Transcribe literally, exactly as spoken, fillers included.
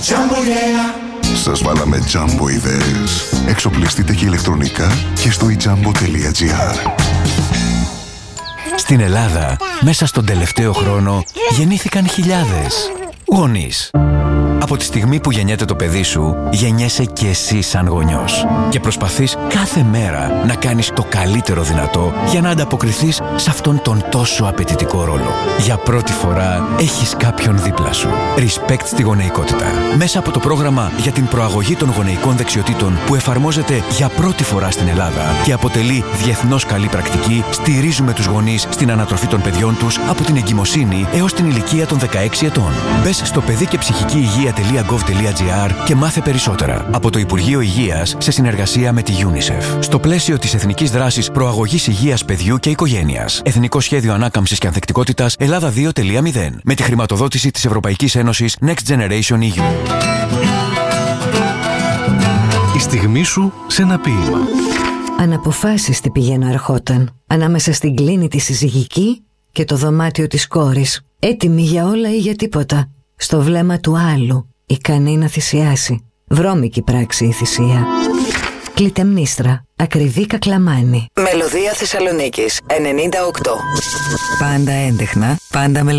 Σας βάλαμε Jumbo ιδέες. Εξοπλιστείτε και ηλεκτρονικά και στο e jumbo τελεία gr. Στην Ελλάδα, μέσα στον τελευταίο χρόνο, γεννήθηκαν χιλιάδες γονείς. Από τη στιγμή που γεννιέται το παιδί σου, γεννιέσαι και εσύ σαν γονιός. Και προσπαθείς κάθε μέρα να κάνεις το καλύτερο δυνατό για να ανταποκριθείς σε αυτόν τον τόσο απαιτητικό ρόλο. Για πρώτη φορά έχεις κάποιον δίπλα σου. Respect στη γονεϊκότητα. Μέσα από το πρόγραμμα για την προαγωγή των γονεϊκών δεξιοτήτων που εφαρμόζεται για πρώτη φορά στην Ελλάδα και αποτελεί διεθνώς καλή πρακτική, στηρίζουμε τους γονείς στην ανατροφή των παιδιών τους από την εγκυμοσύνη έως την ηλικία των δεκαέξι ετών. Μπες στο παιδί και ψυχική υγεία τελεία gov τελεία gr και μάθε περισσότερα από το Υπουργείο Υγείας σε συνεργασία με τη UNICEF. Στο πλαίσιο της Εθνικής Δράσης Προαγωγής Υγείας Παιδιού και Οικογένειας. Εθνικό Σχέδιο Ανάκαμψης και Ανθεκτικότητας Ελλάδα δύο τελεία μηδέν. Με τη χρηματοδότηση της Ευρωπαϊκής Ένωσης Next Generation ι γιου. Η στιγμή σου σε ένα ποίημα. Αναποφάσιστη πηγαίνω ερχόταν ανάμεσα στην κλίνη τη συζυγική και το δωμάτιο της κόρης. Έτοιμη για όλα ή για τίποτα. Στο βλέμμα του άλλου, ικανή να θυσιάσει. Βρώμικη πράξη η θυσία. Κλητεμνίστρα, ακριβή κακλαμάνη. Μελωδία Θεσσαλονίκης ενενήντα οκτώ. Πάντα έντεχνα, πάντα μελωδία.